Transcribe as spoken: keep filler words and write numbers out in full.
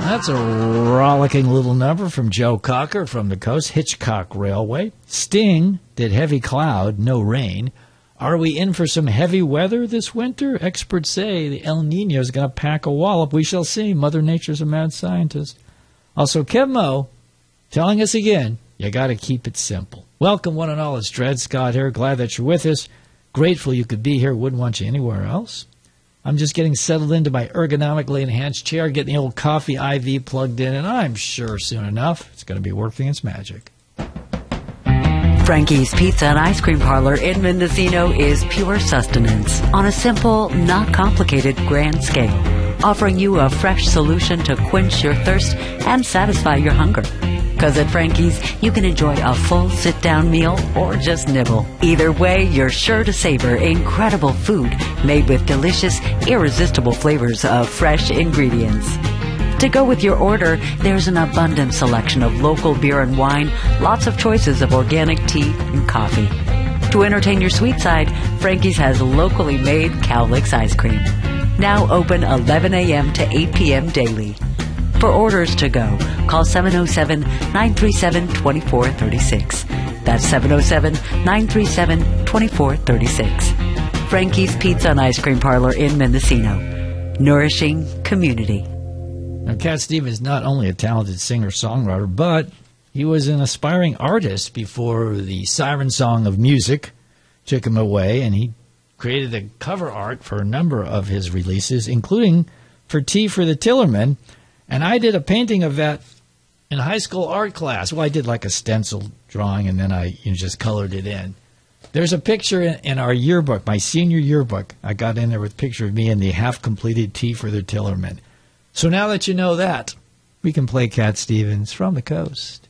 That's a rollicking little number from Joe Cocker from the Coast, Hitchcock Railway. Sting did Heavy Cloud, No Rain. Are we in for some heavy weather this winter? Experts say the El Nino is going to pack a wallop. We shall see. Mother Nature's a mad scientist. Also, Kev Mo telling us again, you got to keep it simple. Welcome, one and all. It's Dred Scott here. Glad that you're with us. Grateful you could be here. Wouldn't want you anywhere else. I'm just getting settled into my ergonomically enhanced chair, getting the old coffee I V plugged in, and I'm sure soon enough it's going to be working its magic. Frankie's Pizza and Ice Cream Parlor in Mendocino is pure sustenance on a simple, not complicated grand scale, offering you a fresh solution to quench your thirst and satisfy your hunger. Because at Frankie's, you can enjoy a full sit-down meal or just nibble. Either way, you're sure to savor incredible food made with delicious, irresistible flavors of fresh ingredients. To go with your order, there's an abundant selection of local beer and wine, lots of choices of organic tea and coffee. To entertain your sweet side, Frankie's has locally made Cowlicks ice cream. Now open eleven a.m. to eight p.m. daily. For orders to go, call seven oh seven, nine three seven, two four three six. That's seven oh seven, nine three seven, two four three six. Frankie's Pizza and Ice Cream Parlor in Mendocino. Nourishing community. Now, Cat Stevens is not only a talented singer-songwriter, but he was an aspiring artist before the siren song of music took him away, and he created the cover art for a number of his releases, including for Tea for the Tillerman. And I did a painting of that in high school art class. Well, I did like a stencil drawing, and then I you know, just colored it in. There's a picture in, in our yearbook, my senior yearbook. I got in there with a picture of me in the half-completed Tea for the Tillerman. So now that you know that, we can play Cat Stevens from the Coast.